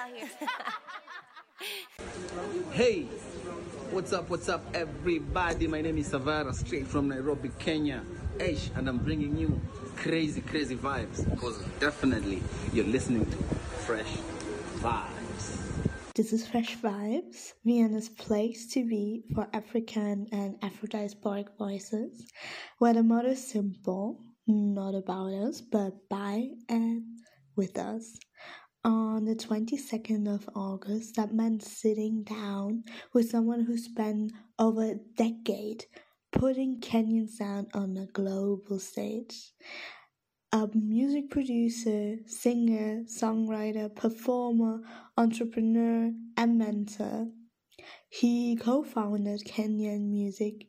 out here. Hey, what's up, everybody? My name is Savara, straight from Nairobi, Kenya. Ish, and I'm bringing you crazy vibes, because definitely you're listening to Fresh Vibes. This is Fresh Vibes, Vienna's place to be for African and Afro-diasporic voices, where the motto is simple, not about us, but by and with us. On the 22nd of August, that meant sitting down with someone who spent over a decade putting Kenyan sound on a global stage. A music producer, singer, songwriter, performer, entrepreneur, and mentor. He co-founded Kenyan music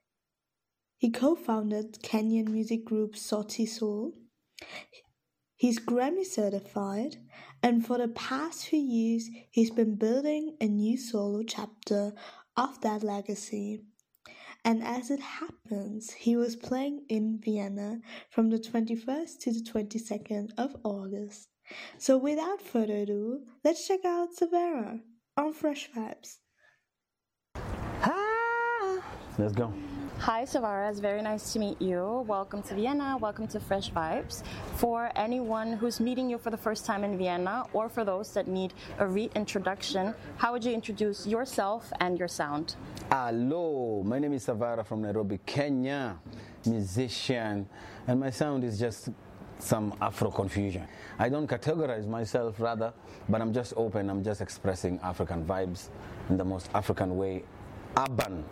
group Sauti Sol. He's Grammy certified, and for the past few years, he's been building a new solo chapter of that legacy. And as it happens, he was playing in Vienna from the 21st to the 22nd of August. So without further ado, let's check out Savara on Fresh Vibes. Let's go. Hi Savara, it's very nice to meet you. Welcome to Vienna, welcome to Fresh Vibes. For anyone who's meeting you for the first time in Vienna, or for those that need a reintroduction, how would you introduce yourself and your sound? Hello, my name is Savara from Nairobi, Kenya, musician, and my sound is just some Afro confusion. I don't categorize myself rather, but I'm just open, I'm just expressing African vibes in the most African way, urban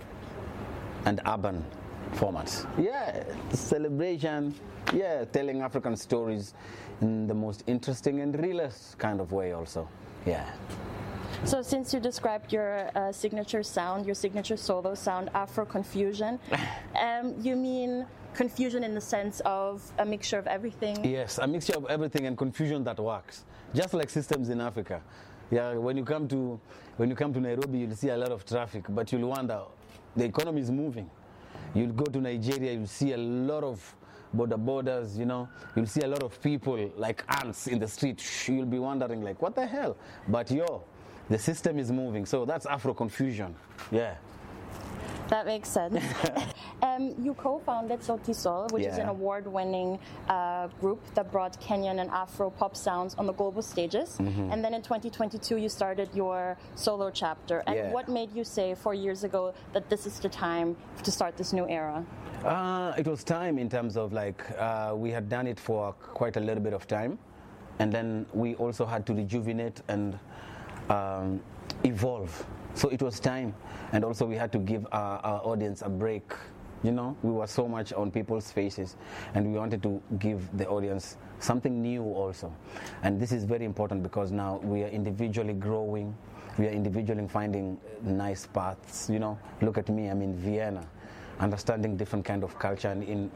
formats. Yeah, celebration, telling African stories in the most interesting and realist kind of way also, So since you described your signature sound, your signature solo sound, Afro confusion, you mean confusion in the sense of a mixture of everything? Yes, a mixture of everything and confusion that works, just like systems in Africa. Yeah, when you come to Nairobi, you'll see a lot of traffic, but you'll wonder, the economy is moving. You'll go to Nigeria, you'll see a lot of borders, you'll see a lot of people like ants in the street. You'll be wondering like, what the hell? But the system is moving, so that's Afro confusion. Yeah. That makes sense. You co-founded Sauti Sol, which is an award-winning group that brought Kenyan and Afro pop sounds on the global stages. Mm-hmm. And then in 2022, you started your solo chapter. And what made you say 4 years ago that this is the time to start this new era? It was time in terms of we had done it for quite a little bit of time. And then we also had to rejuvenate and evolve. So it was time, and also we had to give our audience a break. We were so much on people's faces, and we wanted to give the audience something new also. And this is very important because now we are individually growing, we are individually finding nice paths. Look at me, I'm in Vienna, understanding different kind of culture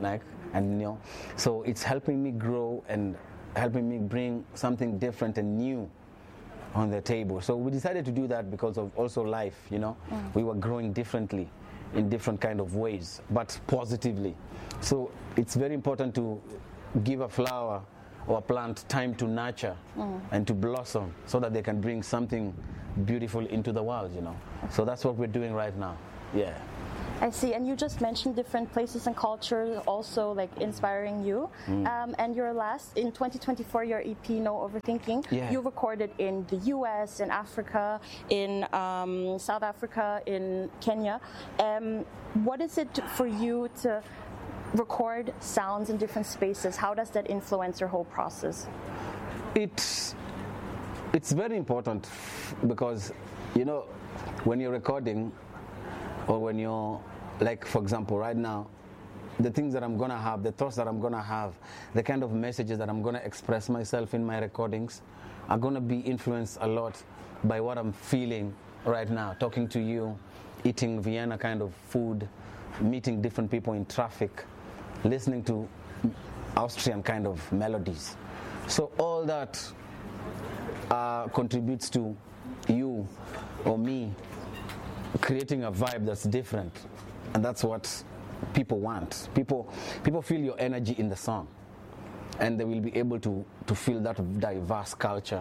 so it's helping me grow and helping me bring something different and new on the table. So we decided to do that because of also life, we were growing differently in different kind of ways, but positively. So it's very important to give a flower or a plant time to nurture and to blossom so that they can bring something beautiful into the world, So that's what we're doing right now. Yeah. I see, and you just mentioned different places and cultures also inspiring you. And your last, in 2024, your EP, No Overthinking, you recorded in the US, in Africa, in South Africa, in Kenya. What is it for you to record sounds in different spaces? How does that influence your whole process? It's very important because, when you're recording or when you're for example, right now, the things that I'm going to have, the thoughts that I'm going to have, the kind of messages that I'm going to express myself in my recordings are going to be influenced a lot by what I'm feeling right now, talking to you, eating Vienna kind of food, meeting different people in traffic, listening to Austrian kind of melodies. So all that contributes to you or me creating a vibe that's different. And that's what people want. People feel your energy in the song, and they will be able to feel that diverse culture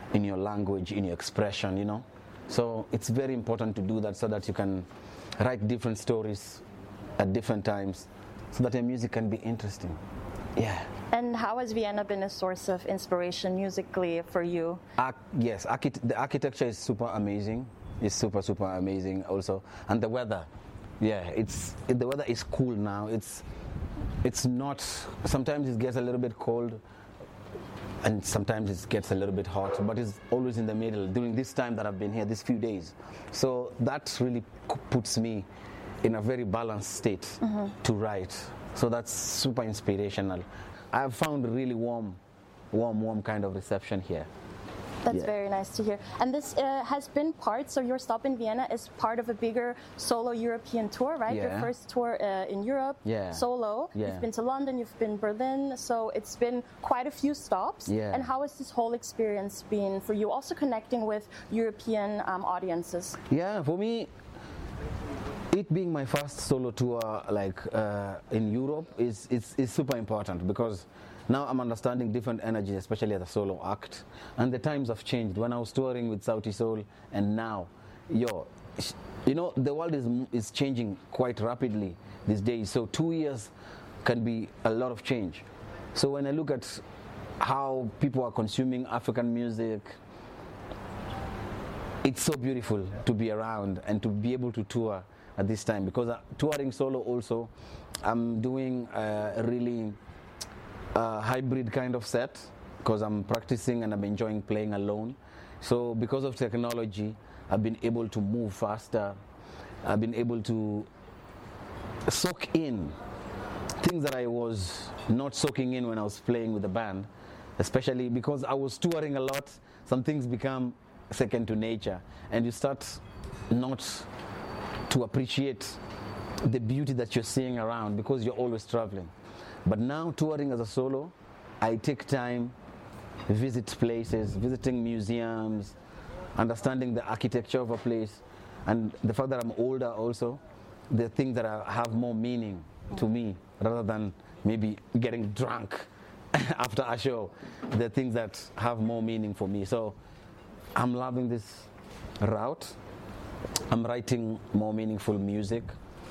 in your language, in your expression, you know. So it's very important to do that so that you can write different stories at different times so that your music can be interesting. Yeah. And how has Vienna been a source of inspiration musically for you? Yes, the architecture is super amazing. It's super, super amazing also. And the weather, yeah, the weather is cool now. It's not, sometimes it gets a little bit cold and sometimes it gets a little bit hot, but it's always in the middle during this time that I've been here, these few days. So that really puts me in a very balanced state to write. So that's super inspirational. I've found a really warm kind of reception here. That's very nice to hear. And this has been part, so your stop in Vienna is part of a bigger solo European tour, right? Yeah. Your first tour in Europe, solo. Yeah. You've been to London, you've been Berlin, so it's been quite a few stops. Yeah. And how has this whole experience been for you, also connecting with European audiences? Yeah, for me, it being my first solo tour in Europe is super important because now I'm understanding different energies, especially as a solo act. And the times have changed. When I was touring with Sauti Sol and now, you know, the world is changing quite rapidly these days. So 2 years can be a lot of change. So when I look at how people are consuming African music, it's so beautiful to be around and to be able to tour at this time, because touring solo also, I'm doing a really hybrid kind of set because I'm practicing and I'm enjoying playing alone. So because of technology, I've been able to move faster. I've been able to soak in things that I was not soaking in when I was playing with the band, especially because I was touring a lot. Some things become second to nature and you start not to appreciate the beauty that you're seeing around because you're always traveling. But now touring as a solo, I take time, visit places, visiting museums, understanding the architecture of a place, and the fact that I'm older also, the things that have more meaning to me rather than maybe getting drunk after a show, the things that have more meaning for me. So I'm loving this route. I'm writing more meaningful music.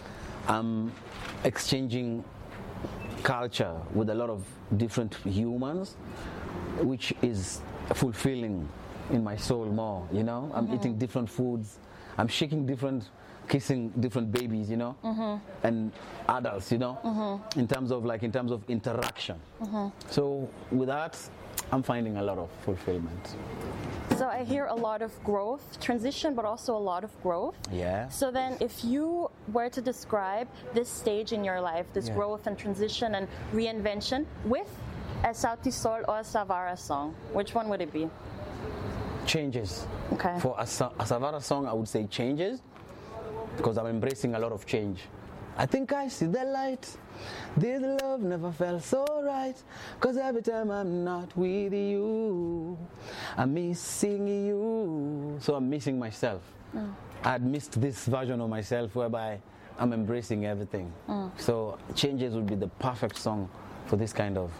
I'm exchanging culture with a lot of different humans, which is fulfilling in my soul more, you know. I'm eating different foods. I'm kissing different babies, you know, and adults, you know, in terms of interaction. So with that, I'm finding a lot of fulfillment. So I hear a lot of growth, transition, but also a lot of growth. Yeah. So then if you were to describe this stage in your life, this growth and transition and reinvention with a Sauti Sol or a Savara song, which one would it be? Changes. Okay. For a Savara song, I would say changes, because I'm embracing a lot of change. I think I see the light. This love never felt so right, 'cause every time I'm not with you, I'm missing you. So I'm missing myself. I'd missed this version of myself whereby I'm embracing everything. So Changes would be the perfect song for this kind of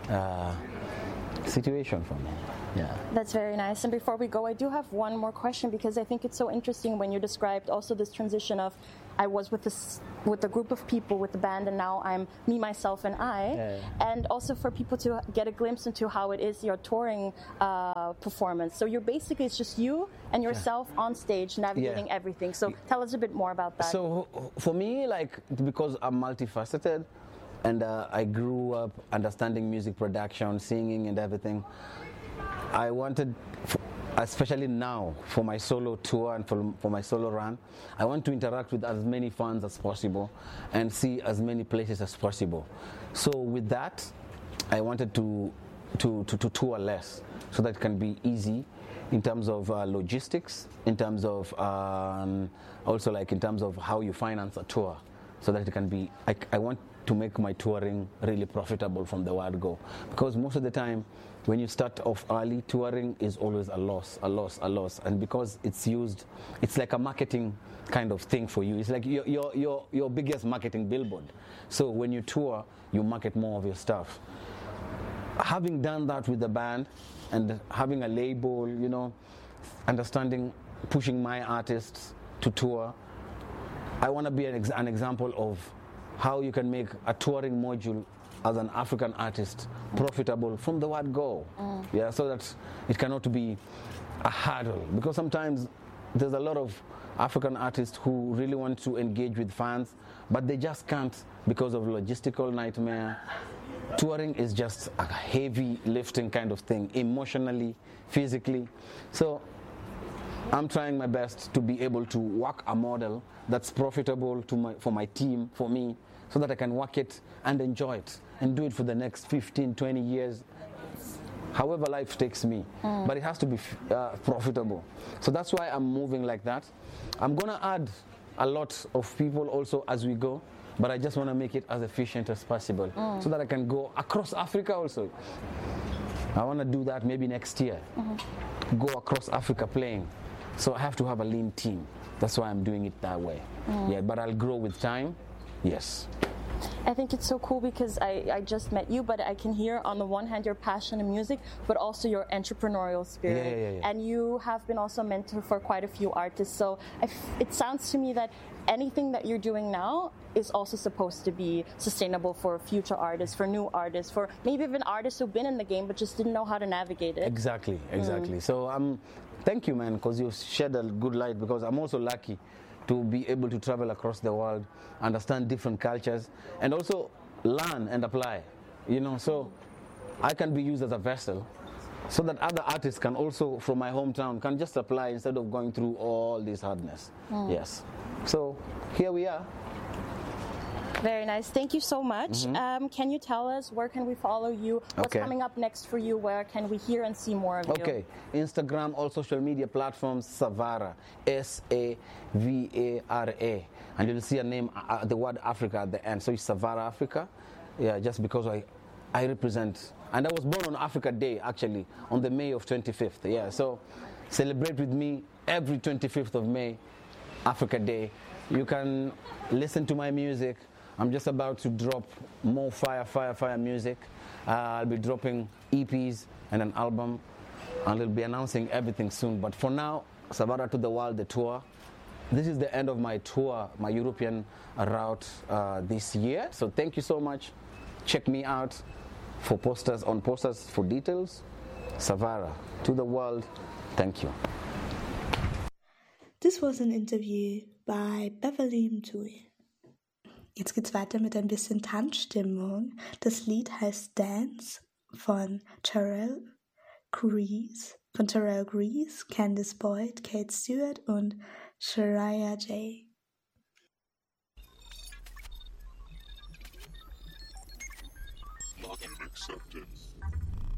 situation for me. Yeah. That's very nice. And before we go, I do have one more question, because I think it's so interesting when you described also this transition of I was with a group of people, with the band, and now I'm me, myself, and I. Yeah. And also for people to get a glimpse into how it is your touring performance. So you're basically, it's just you and yourself on stage navigating everything. So tell us a bit more about that. So for me, because I'm multifaceted, and I grew up understanding music production, singing, and everything, I wanted, especially now for my solo tour and for my solo run, I want to interact with as many fans as possible and see as many places as possible. So with that, I wanted to tour less, so that it can be easy in terms of logistics, in terms of also in terms of how you finance a tour, so that it can be. I want to make my touring really profitable from the word go, because most of the time, when you start off early, touring is always a loss. And because it's like a marketing kind of thing for you. It's like your biggest marketing billboard. So when you tour, you market more of your stuff. Having done that with the band, and having a label, you know, understanding, pushing my artists to tour. I want to be an example of how you can make a touring module as an African artist profitable from the word go. Yeah, so that it cannot be a hurdle, because sometimes there's a lot of African artists who really want to engage with fans, but they just can't because of logistical nightmare. Touring is just a heavy lifting kind of thing, emotionally, physically. So I'm trying my best to be able to work a model that's profitable for my team, for me, so that I can work it and enjoy it and do it for the next 15, 20 years, however life takes me. But it has to be profitable. So that's why I'm moving like that. I'm going to add a lot of people also as we go, but I just want to make it as efficient as possible so that I can go across Africa also. I want to do that maybe next year, go across Africa playing. So I have to have a lean team. That's why I'm doing it that way. Yeah, but I'll grow with time. Yes. I think it's so cool because I just met you, but I can hear on the one hand your passion in music, but also your entrepreneurial spirit. Yeah. And you have been also a mentor for quite a few artists. So it sounds to me that anything that you're doing now is also supposed to be sustainable for future artists, for new artists, for maybe even artists who've been in the game but just didn't know how to navigate it. Exactly. So thank you, man, because you've shed a good light, because I'm also lucky to be able to travel across the world, understand different cultures, and also learn and apply, you know, so I can be used as a vessel so that other artists can also, from my hometown, can just apply instead of going through all this hardness. Yes. So here we are. Very nice. Thank you so much. Can you tell us where can we follow you? What's coming up next for you? Where can we hear and see more of you? Okay. Instagram, all social media platforms, Savara, Savara. And you'll see a name, the word Africa at the end. So it's Savara Africa. Yeah, just because I represent. And I was born on Africa Day, actually, on the May of 25th. Yeah, so celebrate with me every 25th of May, Africa Day. You can listen to my music. I'm just about to drop more fire music. I'll be dropping EPs and an album, and I'll be announcing everything soon. But for now, Savara to the World, the tour. This is the end of my tour, my European route this year. So thank you so much. Check me out for posters for details. Savara to the World. Thank you. This was an interview by Beverly Mtui. Jetzt geht's weiter mit ein bisschen Tanzstimmung. Das Lied heißt Dance von Terrell Grease, Candice Boyd, Kate Stewart und Shariah J. Login accepted.